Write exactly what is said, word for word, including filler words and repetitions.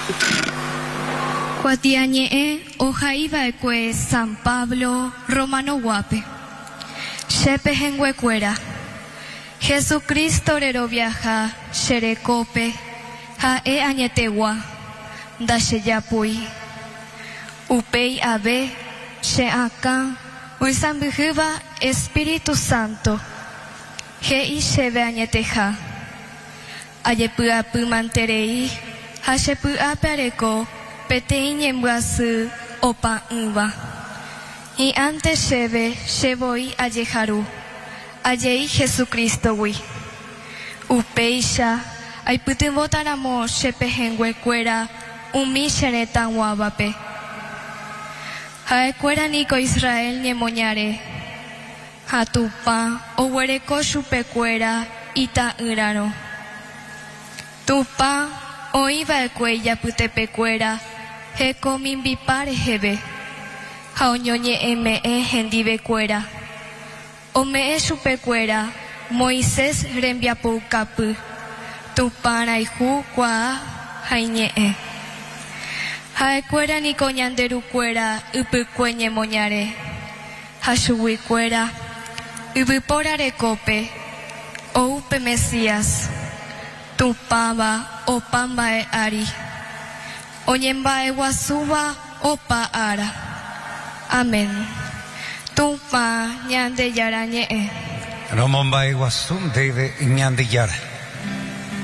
Cuatiañe ojaiva ekue San Pablo Romano Guape. Shepe henguecuera. Jesucristo rero viaja sherecope. Ha e añetegua. Da sheyapui. Upei ave. She acá. Uisambujuba Espíritu Santo. He y shebe añeteja. Ayepua pumanterei. Ha shepua pereko. Petei ñembuasu opa uva. Y antes sheve, shevoi ayeharu. Ayei Jesucristo wi. Upeisha, ay putimbotaramo shepehenguecuera, umi sheretan wabape. Haecuera nico Israel ñemoñare. Hatupa, owereko shupecuera, ita uraro. Tupa, oiva ecuella putepecuera, Heko mimbipare hebe. Haoñoñe eme e hendibecuera. Ome e chupecuera. Moisés rembiapoukapu. Tuparaihu kwa haiñe e. Haecuera niko ñanderucuera ypykue ñemoñare. Hashuguikuera. Yvyporarekope. Oupe Mesías. Tupava opambae ari. Oñembae guasuba opa ara. Amén. Tupa ñande yara ñe'e. Romombae guasum debe ñande yara.